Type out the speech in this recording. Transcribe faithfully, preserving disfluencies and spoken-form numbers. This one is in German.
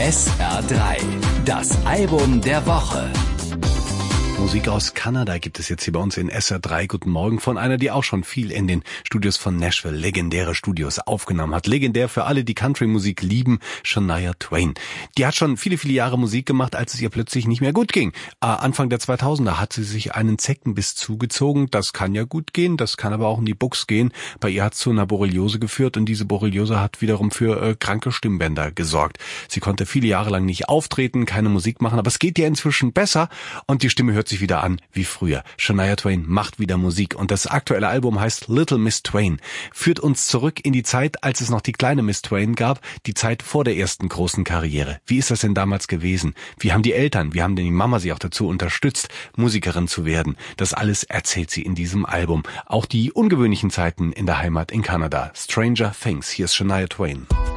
S R drei, das Album der Woche. Musik aus Kanada gibt es jetzt hier bei uns in S R drei. Guten Morgen von einer, die auch schon viel in den Studios von Nashville, legendäre Studios, aufgenommen hat. Legendär für alle, die Country-Musik lieben, Shania Twain. Die hat schon viele, viele Jahre Musik gemacht, als es ihr plötzlich nicht mehr gut ging. Äh, Anfang der zweitausender hat sie sich einen Zeckenbiss zugezogen. Das kann ja gut gehen, das kann aber auch in die Buchs gehen. Bei ihr hat es zu einer Borreliose geführt und diese Borreliose hat wiederum für äh, kranke Stimmbänder gesorgt. Sie konnte viele Jahre lang nicht auftreten, keine Musik machen, aber es geht ihr inzwischen besser und die Stimme hört sich wieder an wie früher. Shania Twain macht wieder Musik und das aktuelle Album heißt Little Miss Twain. Führt uns zurück in die Zeit, als es noch die kleine Miss Twain gab, die Zeit vor der ersten großen Karriere. Wie ist das denn damals gewesen? Wie haben die Eltern, wie haben denn die Mama sie auch dazu unterstützt, Musikerin zu werden? Das alles erzählt sie in diesem Album. Auch die ungewöhnlichen Zeiten in der Heimat in Kanada. Stranger Things. Hier ist Shania Twain.